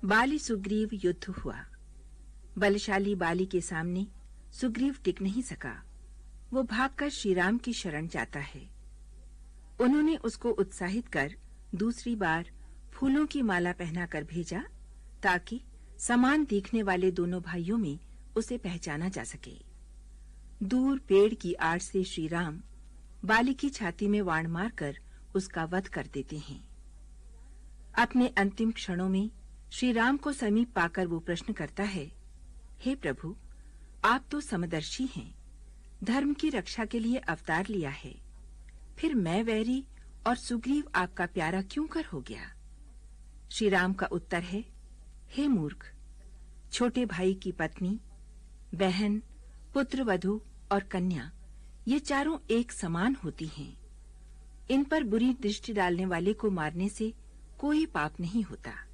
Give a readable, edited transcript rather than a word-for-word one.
बाली सुग्रीव युद्ध हुआ। बलशाली बाली के सामने सुग्रीव टिक नहीं सका। वो भागकर श्रीराम की शरण जाता है। उन्होंने उसको उत्साहित कर दूसरी बार फूलों की माला पहनाकर भेजा ताकि समान दिखने वाले दोनों भाइयों में उसे पहचाना जा सके। दूर पेड़ की आड़ से श्रीराम बाली की छाती में वाण मारकर उसका वध कर देते हैं। अपने अंतिम क्षणों में श्री राम को समीप पाकर वो प्रश्न करता है, हे प्रभु, आप तो समदर्शी हैं, धर्म की रक्षा के लिए अवतार लिया है, फिर मैं वैरी और सुग्रीव आपका प्यारा क्यों कर हो गया? श्री राम का उत्तर है, हे मूर्ख, छोटे भाई की पत्नी, बहन, पुत्रवधू और कन्या ये चारों एक समान होती हैं। इन पर बुरी दृष्टि डालने वाले को मारने से कोई पाप नहीं होता।